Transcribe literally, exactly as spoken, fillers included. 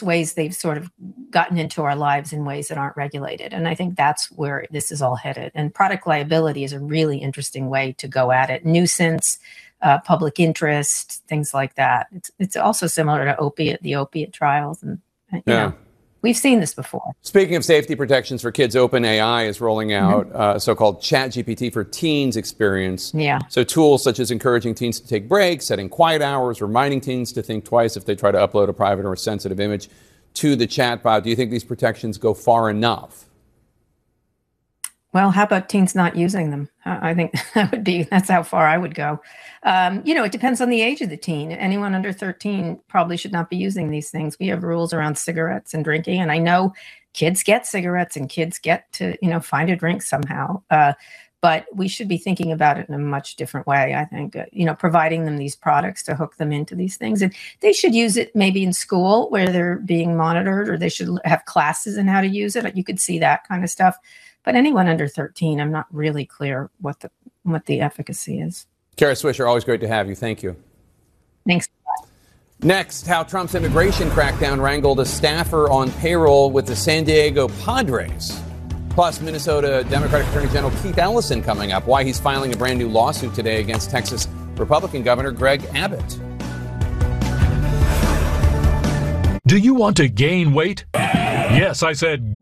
just ways they've sort of gotten into our lives in ways that aren't regulated. And I think that's where this is all headed. And product liability is a really interesting way to go at it. Nuisance, uh, public interest, things like that. It's it's also similar to opiate, the opiate trials. And, you yeah. know, we've seen this before. Speaking of safety protections for kids, OpenAI is rolling out mm-hmm. uh, so-called ChatGPT for Teens experience. Yeah. So tools such as encouraging teens to take breaks, setting quiet hours, reminding teens to think twice if they try to upload a private or a sensitive image to the chatbot. Do you think these protections go far enough? Well, how about teens not using them? I think that would be, that's how far I would go. Um, you know, it depends on the age of the teen. Anyone under thirteen probably should not be using these things. We have rules around cigarettes and drinking. And I know kids get cigarettes and kids get to, you know, find a drink somehow. Uh, but we should be thinking about it in a much different way, I think, uh, you know, providing them these products to hook them into these things. And they should use it maybe in school where they're being monitored, or they should have classes in how to use it. You could see that kind of stuff. But anyone under thirteen, I'm not really clear what the what the efficacy is. Kara Swisher, always great to have you. Thank you. Thanks. Next, how Trump's immigration crackdown wrangled a staffer on payroll with the San Diego Padres. Plus, Minnesota Democratic Attorney General Keith Ellison coming up. Why he's filing a brand new lawsuit today against Texas Republican Governor Greg Abbott. Do you want to gain weight? Yes, I said